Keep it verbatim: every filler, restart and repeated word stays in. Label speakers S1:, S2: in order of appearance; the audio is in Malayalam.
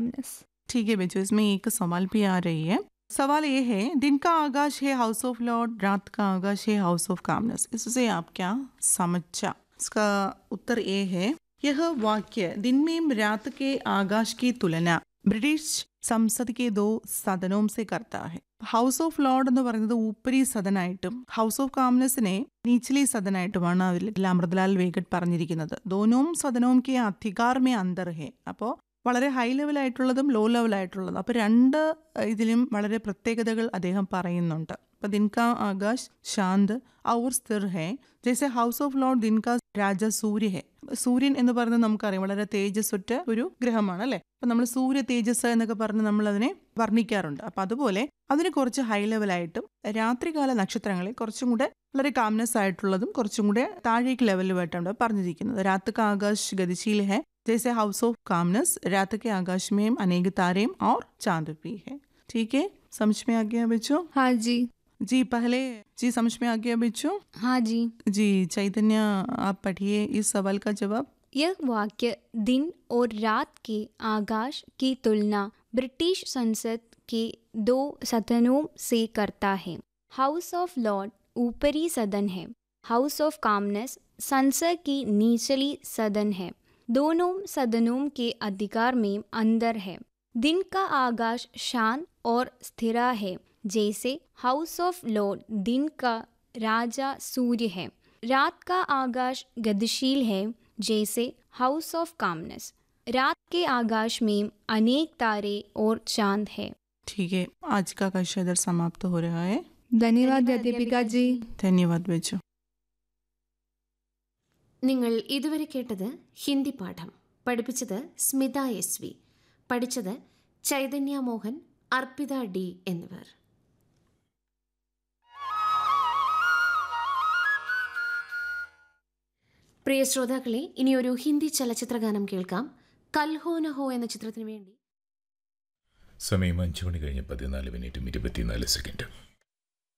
S1: calmness.
S2: ठीक है बच्चों, इसमें एक सवाल भी आ रही है. सवाल ये है, दिन का आगाज है हाउस ऑफ लॉर्ड, रात का आगाज है हाउस ऑफ कामनेस. इससे आप क्या समझा? इसका उत्तर ये है, यह वाक्य दिन में रात के आगाज की तुलना ब्रिटिश സംസദ് के दो സദനവും से करता है. ഹൗസ് ഓഫ് ലോർഡ് എന്ന് പറയുന്നത് ഊപ്പരി സദനായിട്ടും ഹൗസ് ഓഫ് കാംനെസ്സിനെ നീച്ചലി സദനായിട്ടുമാണ് അതിൽ അമൃതലാൽ വേഗഡ് പറഞ്ഞിരിക്കുന്നത്. ദോനോം സദനവും കെ അധികാർ മേ അന്തർ ഹെ. അപ്പോൾ വളരെ ഹൈ ലെവലായിട്ടുള്ളതും ലോ ലെവലായിട്ടുള്ളതും, അപ്പോൾ രണ്ട് ഇതിലും വളരെ പ്രത്യേകതകൾ അദ്ദേഹം പറയുന്നുണ്ട്. അപ്പോൾ ദിൻകാ Akash Shanth our സ്ഥിർ he, ജैसे house of Lord ദിൻകാ രാജ സൂര്യ ഹെ. സൂര്യൻ എന്ന് പറയുന്നത് നമുക്കറിയാം വളരെ തേജസ്സുറ്റ ഒരു ഗ്രഹമാണ് അല്ലേ. അപ്പം നമ്മൾ സൂര്യ തേജസ് എന്നൊക്കെ പറഞ്ഞ് നമ്മൾ അതിനെ വർണ്ണിക്കാറുണ്ട്. അപ്പം അതുപോലെ അതിന് കുറച്ച് ഹൈ ലെവലായിട്ടും രാത്രികാല നക്ഷത്രങ്ങളെ കുറച്ചും കൂടെ വളരെ കാംനെസ് ആയിട്ടുള്ളതും കുറച്ചും കൂടെ താഴേക്ക് ലെവലുമായിട്ടാണ് പറഞ്ഞിരിക്കുന്നത്. രാത് കാ ആകാശ് ഗതിശീൽ ഹെ, जैसे हाउस ऑफ कामनेस रात के आकाश में अनेक तारे और चांद भी है. ठीक है, समझ में आ गया बच्चों?
S1: हाँ जी.
S2: जी पहले जी समझ में आ गया बच्चों?
S1: हाँ जी.
S2: जी चैतन्य आप पढ़िए इस सवाल का जवाब.
S1: यह वाक्य दिन और रात के आकाश की तुलना ब्रिटिश संसद के दो सदनों से करता है. हाउस ऑफ लॉर्ड ऊपरी सदन है, हाउस ऑफ कामनेस संसद की निचली सदन है. दोनों सदनों के अधिकार में अंदर है. दिन का आकाश शांत और स्थिर है, जैसे हाउस ऑफ लॉर्ड दिन का राजा सूर्य है. रात का आकाश गतिशील है, जैसे हाउस ऑफ कामनेस. रात के आकाश में अनेक तारे और चांद है.
S2: ठीक है, आज का कक्षा इधर समाप्त हो रहा है.
S1: धन्यवाद अध्यापिका जी.
S2: धन्यवाद बच्चों.
S3: നിങ്ങൾ ഇതുവരെ കേട്ടത് ഹിന്ദി പാഠം. പഠിപ്പിച്ചത് സ്മിത എസ് വി. പഠിച്ചത് ചൈതന്യ മോഹൻ, അർപ്പിത ഡി എന്നിവർ. പ്രിയ ശ്രോതാക്കളെ, ഇനിയൊരു ഹിന്ദി ചലച്ചിത്രഗാനം കേൾക്കാം. കൽ ഹോ ന ഹോ എന്ന ചിത്രത്തിനു വേണ്ടി.
S4: സമയം അഞ്ചു മണി കഴിഞ്ഞ് പതിനാല് മിനിറ്റും ഇരുപത്തിനാല് സെക്കൻഡ്.